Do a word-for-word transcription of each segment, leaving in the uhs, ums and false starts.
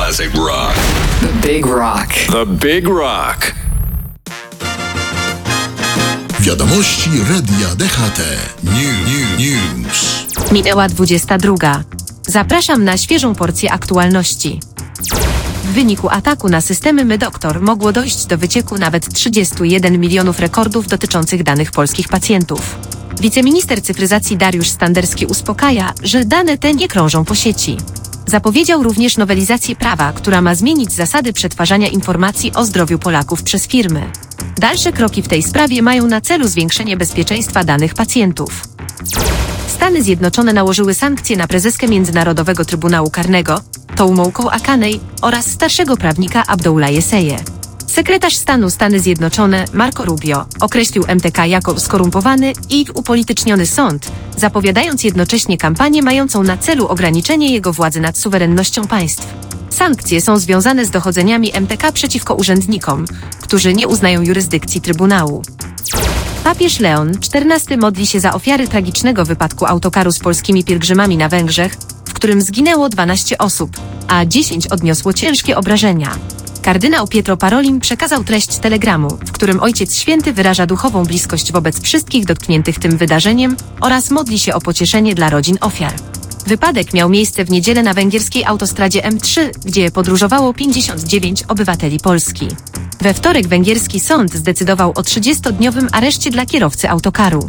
classic rock. The Big Rock. The Big Rock. Wiadomości Radia D H T. New, new, news. Minęła dwudziesta druga. Zapraszam na świeżą porcję aktualności. W wyniku ataku na systemy MedDoctor mogło dojść do wycieku nawet trzydziestu jeden milionów rekordów dotyczących danych polskich pacjentów. Wiceminister cyfryzacji Dariusz Standerski uspokaja, że dane te nie krążą po sieci. Zapowiedział również nowelizację prawa, która ma zmienić zasady przetwarzania informacji o zdrowiu Polaków przez firmy. Dalsze kroki w tej sprawie mają na celu zwiększenie bezpieczeństwa danych pacjentów. Stany Zjednoczone nałożyły sankcje na prezeskę Międzynarodowego Trybunału Karnego, Toumouko Akanej oraz starszego prawnika Abdoulaye Seye. Sekretarz stanu Stany Zjednoczone Marco Rubio określił M T K jako skorumpowany i upolityczniony sąd, zapowiadając jednocześnie kampanię mającą na celu ograniczenie jego władzy nad suwerennością państw. Sankcje są związane z dochodzeniami M T K przeciwko urzędnikom, którzy nie uznają jurysdykcji Trybunału. Papież Leon czternasty modli się za ofiary tragicznego wypadku autokaru z polskimi pielgrzymami na Węgrzech, w którym zginęło dwanaście osób, a dziesięć odniosło ciężkie obrażenia. Kardynał Pietro Parolin przekazał treść telegramu, w którym Ojciec Święty wyraża duchową bliskość wobec wszystkich dotkniętych tym wydarzeniem oraz modli się o pocieszenie dla rodzin ofiar. Wypadek miał miejsce w niedzielę na węgierskiej autostradzie M trzy, gdzie podróżowało pięćdziesiąt dziewięć obywateli Polski. We wtorek węgierski sąd zdecydował o trzydziestodniowym areszcie dla kierowcy autokaru.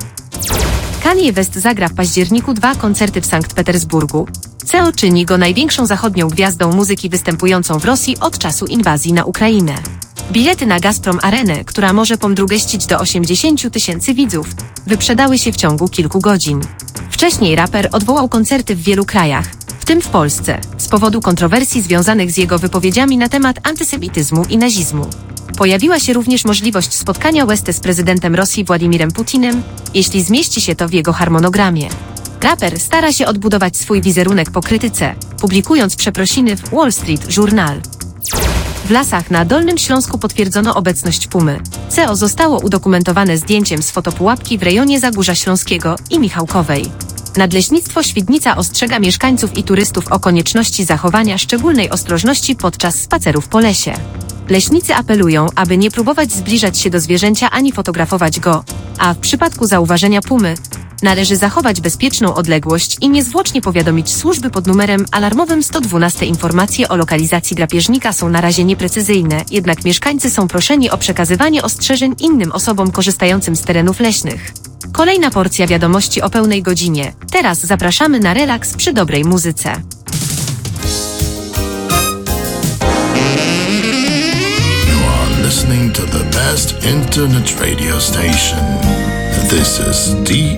Kanye West zagra w październiku dwa koncerty w Sankt Petersburgu, co czyni go największą zachodnią gwiazdą muzyki występującą w Rosji od czasu inwazji na Ukrainę. Bilety na Gazprom Arenę, która może pomdrugeścić do osiemdziesięciu tysięcy widzów, wyprzedały się w ciągu kilku godzin. Wcześniej raper odwołał koncerty w wielu krajach, w tym w Polsce, z powodu kontrowersji związanych z jego wypowiedziami na temat antysemityzmu i nazizmu. Pojawiła się również możliwość spotkania Westa z prezydentem Rosji Władimirem Putinem, jeśli zmieści się to w jego harmonogramie. Raper stara się odbudować swój wizerunek po krytyce, publikując przeprosiny w Wall Street Journal. W lasach na Dolnym Śląsku potwierdzono obecność pumy. C O zostało udokumentowane zdjęciem z fotopułapki w rejonie Zagórza Śląskiego i Michałkowej. Nadleśnictwo Świdnica ostrzega mieszkańców i turystów o konieczności zachowania szczególnej ostrożności podczas spacerów po lesie. Leśnicy apelują, aby nie próbować zbliżać się do zwierzęcia ani fotografować go, a w przypadku zauważenia pumy należy zachować bezpieczną odległość i niezwłocznie powiadomić służby pod numerem alarmowym sto dwanaście. Informacje o lokalizacji drapieżnika są na razie nieprecyzyjne, jednak mieszkańcy są proszeni o przekazywanie ostrzeżeń innym osobom korzystającym z terenów leśnych. Kolejna porcja wiadomości o pełnej godzinie. Teraz zapraszamy na relaks przy dobrej muzyce. Listening to the best internet radio station. This is D